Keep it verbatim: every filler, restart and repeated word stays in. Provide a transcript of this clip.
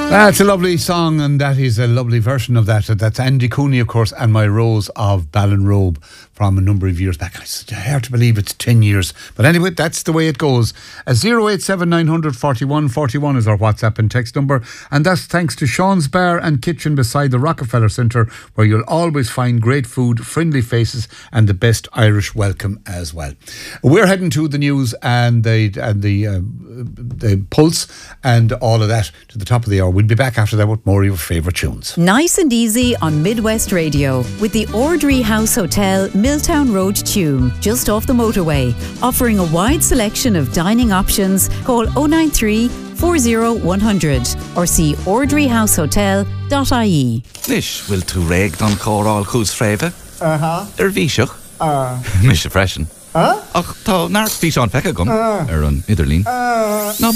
That's a lovely song, and that is a lovely version of that. That's Andy Cooney, of course, and My Rose of Ballinrobe from a number of years back. It's hard to believe it's ten years. But anyway, that's the way it goes. Uh, zero eight seven nine hundred forty-one forty-one is our WhatsApp and text number. And that's thanks to Sean's Bar and Kitchen beside the Rockefeller Centre, where you'll always find great food, friendly faces, and the best Irish welcome as well. We're heading to the news and the, and the, uh, the pulse and all of that to the top of the hour. We'll be back after that with more of your favourite tunes. Nice and easy on Midwest Radio with the Ordry House Hotel, Milltown Road, Tuam, just off the motorway. Offering a wide selection of dining options. Call oh nine three, four oh one hundred or see ordry house hotel dot I E. Nish, will tú reg don chóráil chús fréimhe? Uh-huh. Er bhíseach? Uh. Mis a freisin. Huh? Ach, tá nárt bhí seán fecha gom. Uh. Er an Idirlín. Uh. No,